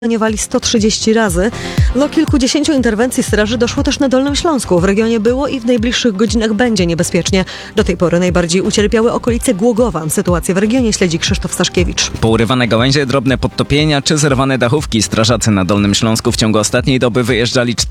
interweniowali 130 razy. Do kilkudziesięciu interwencji straży doszło też na Dolnym Śląsku. W regionie było i w najbliższych godzinach będzie niebezpiecznie. Do tej pory najbardziej ucierpiały okolice Głogowa. Sytuację w regionie śledzi Krzysztof Staszkiewicz. Pourywane gałęzie, drobne podtopienia czy zerwane dachówki. Strażacy na Dolnym Śląsku w ciągu ostatniej doby wyjeżdżali